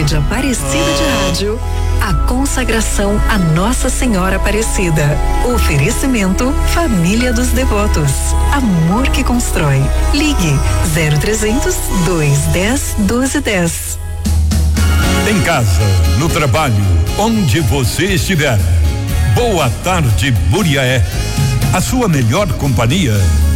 Rede Aparecida de Rádio, a consagração a Nossa Senhora Aparecida. Oferecimento Família dos Devotos. Amor que constrói. Ligue 0300 210 1210. Em casa, no trabalho, onde você estiver. Boa tarde, Muriaé. A sua melhor companhia